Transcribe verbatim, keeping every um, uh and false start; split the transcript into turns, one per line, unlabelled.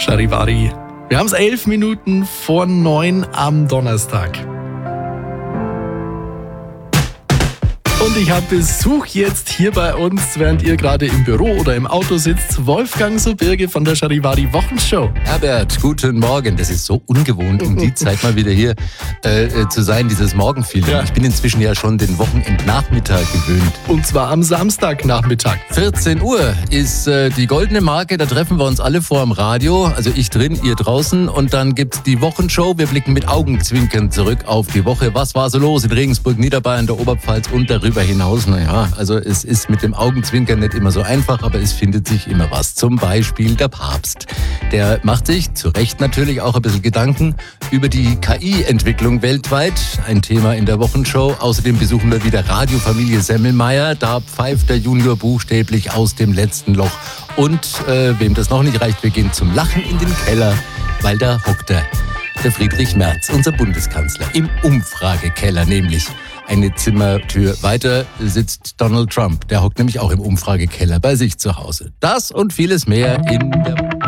Charivari. Wir haben es elf Minuten vor neun am Donnerstag. Und ich habe Besuch jetzt hier bei uns, während ihr gerade im Büro oder im Auto sitzt. Wolfgang Sobirge von der Charivari Wochenshow.
Herbert, guten Morgen. Das ist so ungewohnt, um die Zeit mal wieder hier äh, zu sein, dieses Morgenfeeling. Ja. Ich bin inzwischen ja schon den Wochenendnachmittag gewöhnt.
Und zwar am Samstagnachmittag.
vierzehn Uhr ist äh, die goldene Marke. Da treffen wir uns alle vor dem Radio. Also ich drin, ihr draußen. Und dann gibt's die Wochenshow. Wir blicken mit Augenzwinkern zurück auf die Woche. Was war so los in Regensburg, Niederbayern, der Oberpfalz und darüber hinaus? Naja, also es ist mit dem Augenzwinkern nicht immer so einfach, aber es findet sich immer was. Zum Beispiel der Papst. Der macht sich, zu Recht natürlich, auch ein bisschen Gedanken über die K I-Entwicklung weltweit. Ein Thema in der Wochenshow. Außerdem besuchen wir wieder Radiofamilie Semmelmeier. Da pfeift der Junior buchstäblich aus dem letzten Loch. Und äh, wem das noch nicht reicht, wir gehen zum Lachen in den Keller, weil da hockt er, der Friedrich Merz, unser Bundeskanzler, im Umfragekeller nämlich. Eine Zimmertür weiter sitzt Donald Trump. Der hockt nämlich auch im Umfragekeller bei sich zu Hause. Das und vieles mehr in der